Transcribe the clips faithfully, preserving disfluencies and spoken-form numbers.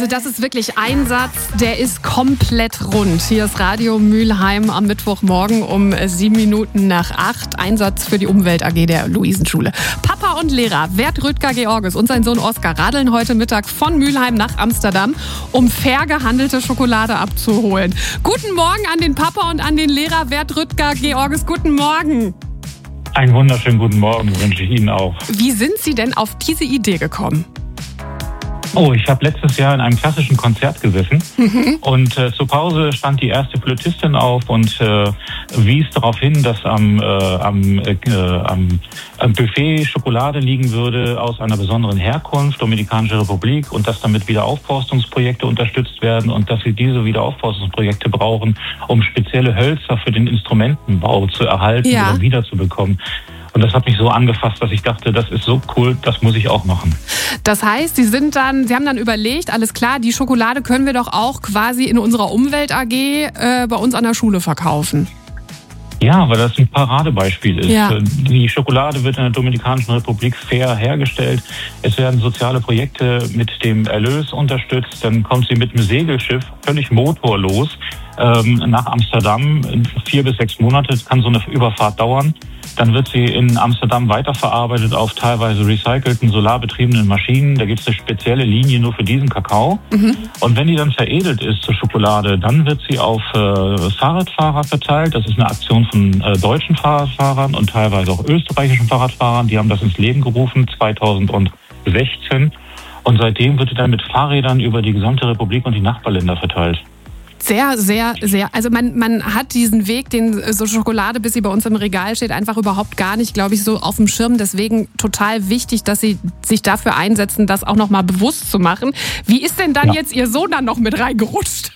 Also das ist wirklich ein Satz, der ist komplett rund. Hier ist Radio Mülheim am Mittwochmorgen um sieben Minuten nach acht. Einsatz für die Umwelt A G der Luisenschule. Papa und Lehrer Wert Rüdger Georges und sein Sohn Oskar radeln heute Mittag von Mülheim nach Amsterdam, um fair gehandelte Schokolade abzuholen. Guten Morgen an den Papa und an den Lehrer Wert Rüdger Georges. Guten Morgen. Einen wunderschönen guten Morgen wünsche ich Ihnen auch. Wie sind Sie denn auf diese Idee gekommen? Oh, ich habe letztes Jahr in einem klassischen Konzert gesessen mhm. und äh, zur Pause stand die erste Flötistin auf und äh, wies darauf hin, dass am, äh, am, äh, am, am Buffet Schokolade liegen würde aus einer besonderen Herkunft, Dominikanische Republik, und dass damit Wiederaufforstungsprojekte unterstützt werden und dass sie diese Wiederaufforstungsprojekte brauchen, um spezielle Hölzer für den Instrumentenbau zu erhalten ja. oder wiederzubekommen. Und das hat mich so angefasst, dass ich dachte, das ist so cool, das muss ich auch machen. Das heißt, Sie sind dann, Sie haben dann überlegt, alles klar, die Schokolade können wir doch auch quasi in unserer Umwelt A G äh, bei uns an der Schule verkaufen. Ja, weil das ein Paradebeispiel ist. Ja. Die Schokolade wird in der Dominikanischen Republik fair hergestellt. Es werden soziale Projekte mit dem Erlös unterstützt. Dann kommt sie mit einem Segelschiff völlig motorlos ähm, nach Amsterdam. Vier bis sechs Monate kann so eine Überfahrt dauern. Dann wird sie in Amsterdam weiterverarbeitet auf teilweise recycelten, solarbetriebenen Maschinen. Da gibt es eine spezielle Linie nur für diesen Kakao. Mhm. Und wenn die dann veredelt ist zur Schokolade, dann wird sie auf äh, Fahrradfahrer verteilt. Das ist eine Aktion von äh, deutschen Fahrradfahrern und teilweise auch österreichischen Fahrradfahrern. Die haben das ins Leben gerufen zweitausendsechzehn. Und seitdem wird sie dann mit Fahrrädern über die gesamte Republik und die Nachbarländer verteilt. Sehr, sehr, sehr. Also man, man hat diesen Weg, den so Schokolade, bis sie bei uns im Regal steht, einfach überhaupt gar nicht, glaube ich, so auf dem Schirm. Deswegen total wichtig, dass Sie sich dafür einsetzen, das auch nochmal bewusst zu machen. Wie ist denn dann ja. jetzt Ihr Sohn dann noch mit reingerutscht?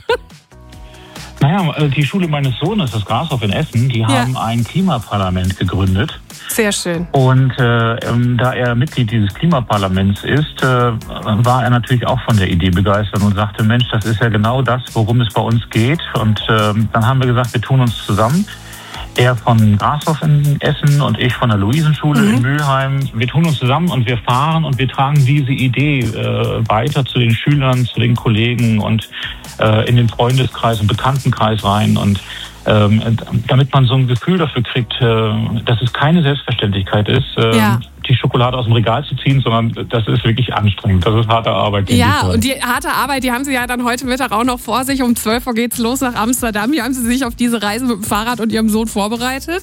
Naja, die Schule meines Sohnes, das Grashof in Essen, die haben ja. ein Klimaparlament gegründet. Sehr schön. Und äh, da er Mitglied dieses Klimaparlaments ist, äh, war er natürlich auch von der Idee begeistert und sagte, Mensch, das ist ja genau das, worum es bei uns geht. Und äh, dann haben wir gesagt, wir tun uns zusammen. Er von Grashof in Essen und ich von der Luisenschule mhm. in Mülheim. Wir tun uns zusammen und wir fahren und wir tragen diese Idee äh, weiter zu den Schülern, zu den Kollegen und äh, in den Freundeskreis und Bekanntenkreis rein. Und ähm, damit man so ein Gefühl dafür kriegt, äh, dass es keine Selbstverständlichkeit ist, äh, ja. die Schokolade aus dem Regal zu ziehen, sondern das ist wirklich anstrengend. Das ist harte Arbeit. Ja, und die harte Arbeit, die haben Sie ja dann heute Mittag auch noch vor sich. Um zwölf Uhr geht's los nach Amsterdam. Wie haben Sie sich auf diese Reise mit dem Fahrrad und Ihrem Sohn vorbereitet?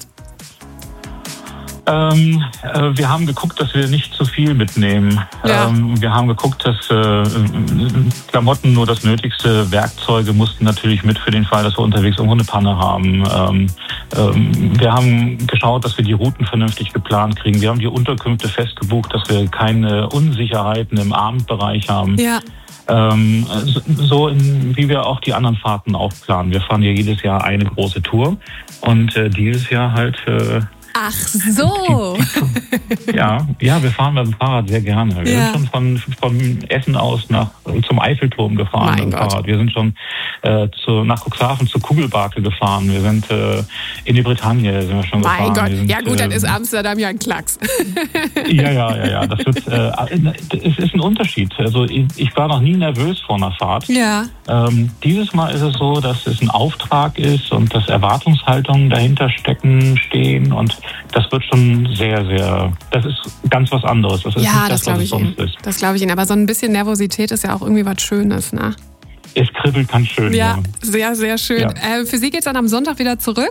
Ähm, äh, wir haben geguckt, dass wir nicht zu viel mitnehmen. Ja. Ähm, wir haben geguckt, dass äh, Klamotten nur das Nötigste, Werkzeuge mussten natürlich mit für den Fall, dass wir unterwegs irgendwo eine Panne haben. Ähm, ähm, wir haben geschaut, dass wir die Routen vernünftig geplant kriegen. Wir haben die Unterkünfte festgebucht, dass wir keine Unsicherheiten im Abendbereich haben. Ja. Ähm, so in, wie wir auch die anderen Fahrten auch planen. Wir fahren ja jedes Jahr eine große Tour und äh, dieses Jahr halt äh, Ach so. Ja, ja, wir fahren mit dem Fahrrad sehr gerne. Wir ja. sind schon von, von Essen aus nach, zum Eiffelturm gefahren mein mit dem Gott. Fahrrad. Wir sind schon äh, zu, nach Cuxhaven zur Kugelbarke gefahren. Wir sind äh, in die Bretagne sind wir schon mein gefahren. Mein Gott, sind, ja gut, dann äh, ist Amsterdam ja ein Klacks. Ja, ja, ja, ja. Das wird, äh, es ist ein Unterschied. Also ich, ich war noch nie nervös vor einer Fahrt. Ja. Ähm, dieses Mal ist es so, dass es ein Auftrag ist und dass Erwartungshaltungen dahinter stecken, stehen und das wird schon sehr, sehr, das ist ganz was anderes. Das ist ja, nicht das, das, was glaube es ich sonst Ihnen. ist. Das glaube ich Ihnen. Aber so ein bisschen Nervosität ist ja auch irgendwie was Schönes, ne? Es kribbelt ganz schön. Ja, ja. sehr, sehr schön. Ja. Äh, für Sie geht's dann am Sonntag wieder zurück?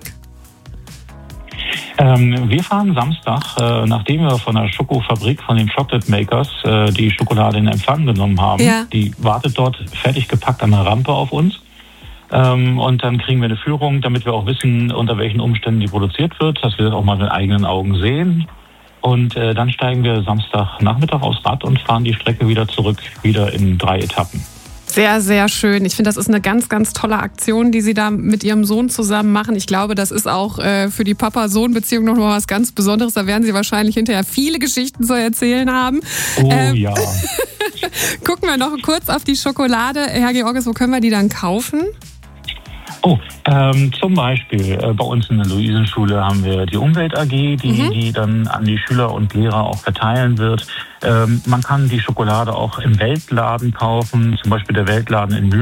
Ähm, wir fahren Samstag, äh, nachdem wir von der Schokofabrik, von den Chocolate Makers, äh, die Schokolade in Empfang genommen haben. Ja. Die wartet dort fertig gepackt an der Rampe auf uns. Ähm, und dann kriegen wir eine Führung, damit wir auch wissen, unter welchen Umständen die produziert wird, dass wir das auch mal mit eigenen Augen sehen. Und äh, dann steigen wir Samstagnachmittag aufs Rad und fahren die Strecke wieder zurück, wieder in drei Etappen. Sehr, sehr schön. Ich finde, das ist eine ganz, ganz tolle Aktion, die Sie da mit Ihrem Sohn zusammen machen. Ich glaube, das ist auch äh, für die Papa-Sohn-Beziehung noch mal was ganz Besonderes. Da werden Sie wahrscheinlich hinterher viele Geschichten zu erzählen haben. Oh ähm, ja. Gucken wir noch kurz auf die Schokolade. Herr Georges, wo können wir die dann kaufen? Oh, ähm, zum Beispiel äh, bei uns in der Luisenschule haben wir die Umwelt A G, die, mhm. die dann an die Schüler und Lehrer auch verteilen wird. Ähm, man kann die Schokolade auch im Weltladen kaufen, zum Beispiel der Weltladen in Mühl